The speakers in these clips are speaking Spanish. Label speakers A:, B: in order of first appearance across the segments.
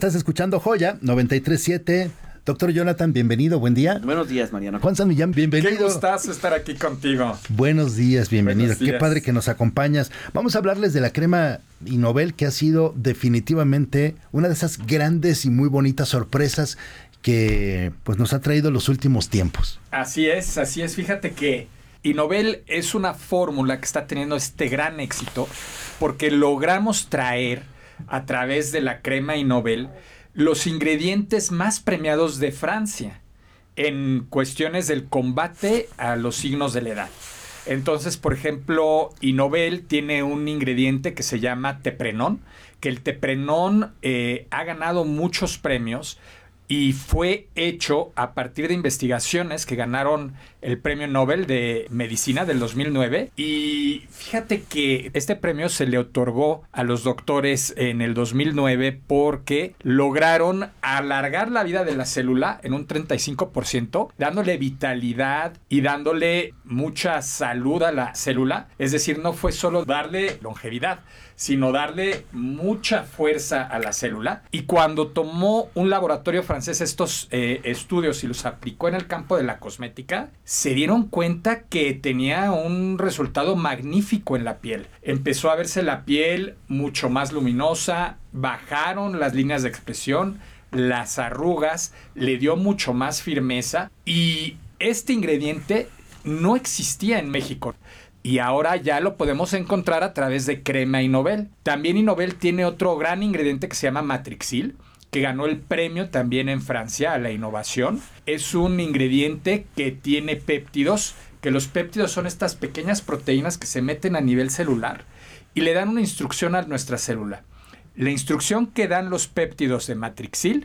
A: Estás escuchando Joya 93.7. Doctor Jonathan, bienvenido, buen día.
B: Buenos días, Mariano.
A: Juan San Millán, bienvenido.
C: Qué gustazo estar aquí contigo.
A: Buenos días, bienvenido.
C: Buenos días.
A: Qué padre que nos acompañas. Vamos a hablarles de la crema Innovel, que ha sido definitivamente una de esas grandes y muy bonitas sorpresas que pues nos ha traído los últimos tiempos.
C: Así es. Fíjate que Innovel es una fórmula que está teniendo este gran éxito porque logramos traer a través de la crema Innovel los ingredientes más premiados de Francia en cuestiones del combate a los signos de la edad. Entonces, por ejemplo, Innovel tiene un ingrediente que se llama teprenón, que el teprenón ha ganado muchos premios y fue hecho a partir de investigaciones que ganaron el Premio Nobel de Medicina del 2009. Y fíjate que este premio se le otorgó a los doctores en el 2009 porque lograron alargar la vida de la célula en un 35%, dándole vitalidad y dándole mucha salud a la célula. Es decir, no fue solo darle longevidad, sino darle mucha fuerza a la célula. Y cuando tomó un laboratorio francés estos estudios y los aplicó en el campo de la cosmética, se dieron cuenta que tenía un resultado magnífico en la piel. Empezó a verse la piel mucho más luminosa, bajaron las líneas de expresión, las arrugas, le dio mucho más firmeza y este ingrediente no existía en México. Y ahora ya lo podemos encontrar a través de crema Innovel. También Innovel tiene otro gran ingrediente que se llama Matrixil, que ganó el premio también en Francia a la innovación. Es un ingrediente que tiene péptidos, que los péptidos son estas pequeñas proteínas que se meten a nivel celular y le dan una instrucción a nuestra célula. La instrucción que dan los péptidos de Matrixil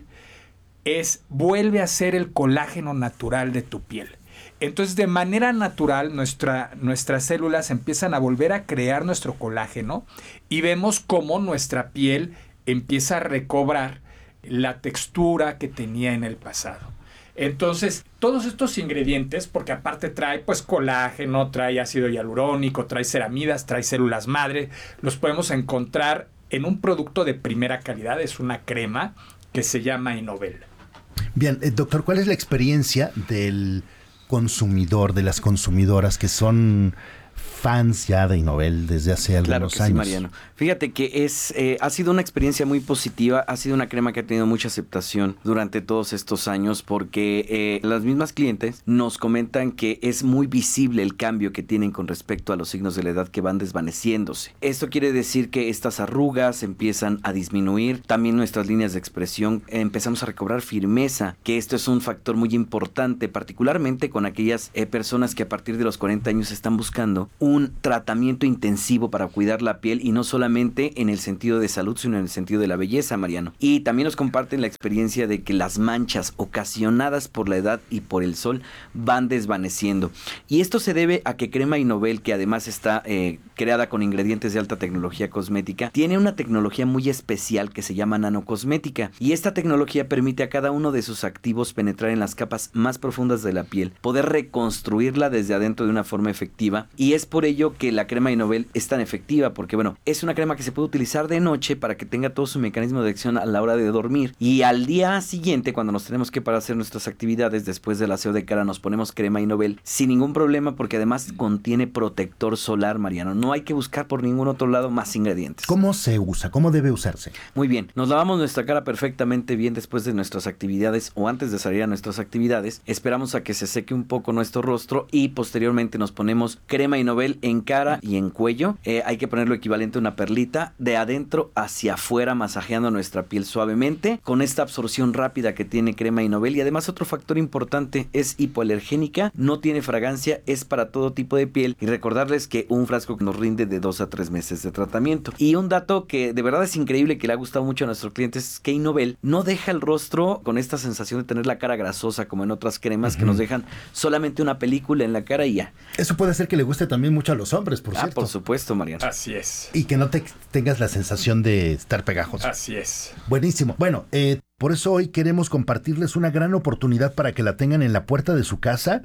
C: es: vuelve a ser el colágeno natural de tu piel. Entonces, de manera natural, nuestras células empiezan a volver a crear nuestro colágeno y vemos cómo nuestra piel empieza a recobrar la textura que tenía en el pasado. Entonces, todos estos ingredientes, porque aparte trae pues colágeno, trae ácido hialurónico, trae ceramidas, trae células madre, los podemos encontrar en un producto de primera calidad. Es una crema que se llama Innovel.
A: Bien, doctor, ¿cuál es la experiencia del consumidor, de las consumidoras que son fans ya de Innovel desde hace algunos años?
B: Sí, Mariano. Fíjate que ha sido una experiencia muy positiva, ha sido una crema que ha tenido mucha aceptación durante todos estos años porque las mismas clientes nos comentan que es muy visible el cambio que tienen con respecto a los signos de la edad que van desvaneciéndose. Esto quiere decir que estas arrugas empiezan a disminuir, también nuestras líneas de expresión empezamos a recobrar firmeza, que esto es un factor muy importante, particularmente con aquellas personas que a partir de los 40 años están buscando un tratamiento intensivo para cuidar la piel y no solamente en el sentido de salud, sino en el sentido de la belleza, Mariano. Y también nos comparten la experiencia de que las manchas ocasionadas por la edad y por el sol van desvaneciendo. Y esto se debe a que crema Innovel, que además está creada con ingredientes de alta tecnología cosmética, tiene una tecnología muy especial que se llama nanocosmética. Y esta tecnología permite a cada uno de sus activos penetrar en las capas más profundas de la piel, poder reconstruirla desde adentro de una forma efectiva. Y es por ello que la crema Innovel es tan efectiva, porque bueno, es una crema que se puede utilizar de noche para que tenga todo su mecanismo de acción a la hora de dormir, y al día siguiente, cuando nos tenemos que parar a hacer nuestras actividades, después del aseo de cara, nos ponemos crema Innovel sin ningún problema, porque además contiene protector solar, Mariano. No hay que buscar por ningún otro lado más ingredientes.
A: ¿Cómo se usa? ¿Cómo debe usarse?
B: Muy bien, nos lavamos nuestra cara perfectamente bien después de nuestras actividades o antes de salir a nuestras actividades. Esperamos a que se seque un poco nuestro rostro y posteriormente nos ponemos crema Innovel en cara y en cuello. Hay que poner lo equivalente a una perlita de adentro hacia afuera, masajeando nuestra piel suavemente con esta absorción rápida que tiene crema Innovel. Y además, otro factor importante, es hipoalergénica, no tiene fragancia, es para todo tipo de piel. Y recordarles que un frasco nos rinde de 2 a 3 meses de tratamiento. Y un dato que de verdad es increíble, que le ha gustado mucho a nuestros clientes, es que Innovel no deja el rostro con esta sensación de tener la cara grasosa como en otras cremas que nos dejan solamente una película en la cara y ya.
A: Eso puede hacer que le guste también mucho a los hombres, por cierto.
B: Por supuesto, Mariano.
C: Así es.
A: Y que no tengas la sensación de estar pegajoso.
C: Así es.
A: Buenísimo. Bueno, por eso hoy queremos compartirles una gran oportunidad para que la tengan en la puerta de su casa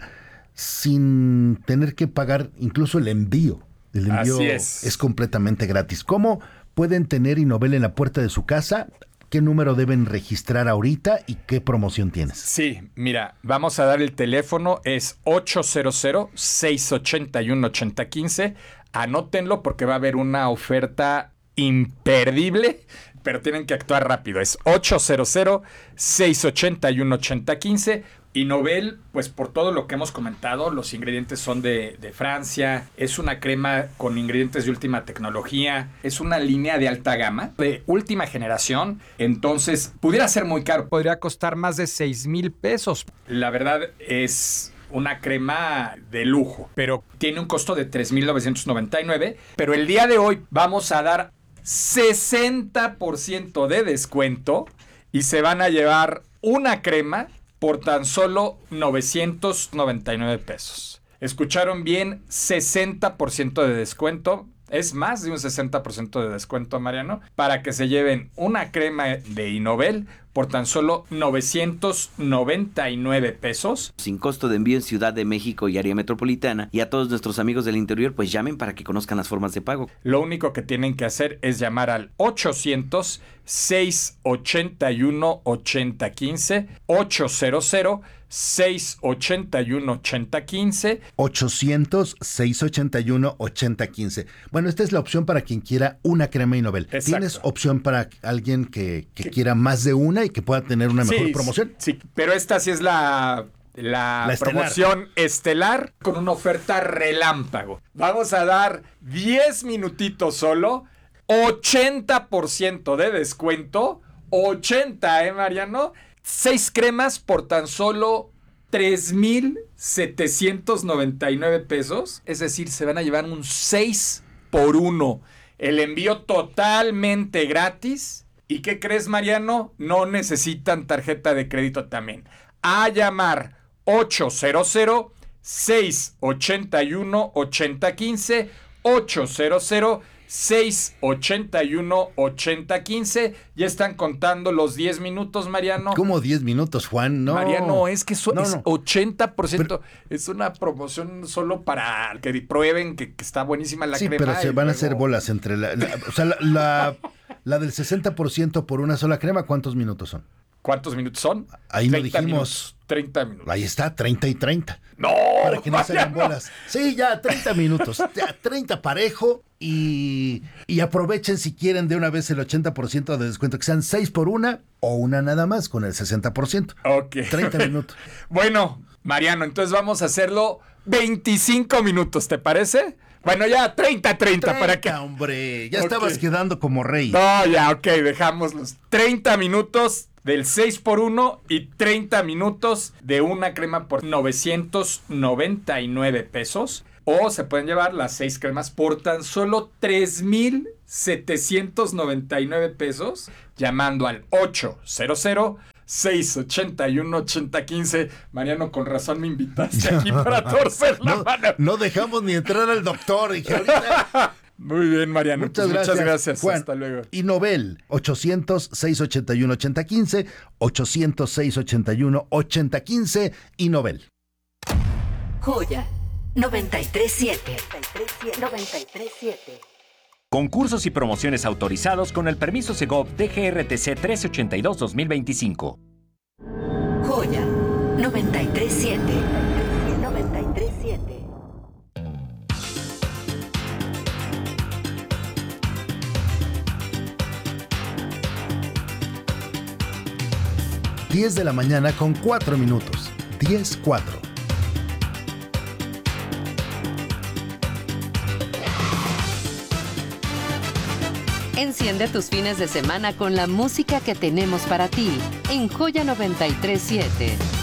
A: sin tener que pagar incluso el envío. El envío
C: Así es
A: completamente gratis. ¿Cómo pueden tener Innovel en la puerta de su casa? ¿qué número deben registrar ahorita y qué promoción tienes?
C: Sí, mira, vamos a dar el teléfono, es 800-681-8015. Anótenlo porque va a haber una oferta imperdible, pero tienen que actuar rápido. Es 800-681-8015. Y Nobel, pues por todo lo que hemos comentado, los ingredientes son de Francia, es una crema con ingredientes de última tecnología, es una línea de alta gama, de última generación, entonces pudiera ser muy caro, podría costar más de 6,000 pesos. La verdad es una crema de lujo, pero tiene un costo de 3,999, pero el día de hoy vamos a dar 60% de descuento y se van a llevar una crema por tan solo 999 pesos. ¿Escucharon bien? 60% de descuento. Es más de un 60% de descuento, Mariano, para que se lleven una crema de Innovel por tan solo 999 pesos.
B: Sin costo de envío en Ciudad de México y área metropolitana. Y a todos nuestros amigos del interior, pues llamen para que conozcan las formas de pago.
C: Lo único que tienen que hacer es llamar al 800-681-8015, 800-681-8015.
A: 800-681-8015. Bueno, esta es la opción para quien quiera una crema Innovel.
C: Exacto.
A: ¿Tienes opción para alguien que quiera más de una y que pueda tener una mejor promoción?
C: Sí, pero esta sí es la promoción estelar con una oferta relámpago. Vamos a dar 10 minutitos solo, 80% de descuento, 80, Mariano, 6 cremas por tan solo 3,799 pesos, es decir, se van a llevar un 6 por 1. El envío totalmente gratis. ¿Y qué crees, Mariano? No necesitan tarjeta de crédito también. A llamar 800-681-8015, 800-681-8015. Ya están contando los 10 minutos, Mariano.
A: ¿Cómo 10 minutos, Juan? No.
C: Mariano, es que es 80%.
A: Pero,
C: es una promoción solo para que prueben que está buenísima la crema.
A: Sí, pero se van a hacer bolas entre la del 60% por una sola crema. ¿Cuántos minutos son?
C: ¿Cuántos minutos son?
A: Ahí no dijimos.
C: 30 minutos.
A: Ahí está, 30 y 30.
C: ¡No!
A: Para que no se hagan bolas. Sí, ya 30 minutos. Ya 30 parejo. Y aprovechen si quieren de una vez el 80% de descuento. Que sean 6 por una o una nada más con el 60%.
C: Ok.
A: 30 minutos.
C: Bueno, Mariano, entonces vamos a hacerlo 25 minutos, ¿te parece? Bueno, ya 30 para que...
A: hombre, ya estabas quedando como rey.
C: No, ya, ok, dejamos los 30 minutos del 6 por 1 y 30 minutos de una crema por 999 pesos. O se pueden llevar las 6 cremas por tan solo 3,799 pesos llamando al 800-681-8015. Mariano, con razón me invitaste aquí para torcer la mano.
A: No dejamos ni entrar al doctor. Dije, ahorita...
C: Muy bien, Mariano.
A: Muchas gracias.
C: Juan, hasta luego.
A: Innovel, 800-681-8015, 800-681-8015, Innovel.
D: Joya 937. 937.
E: Concursos y promociones autorizados con el permiso Segov DGRTC 1382-2025.
D: Joya 937. 937.
A: Diez de la mañana con 4 minutos. 10:04.
F: Enciende tus fines de semana con la música que tenemos para ti en Joya 937.